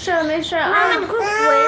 事没事啊。 妈妈，你快回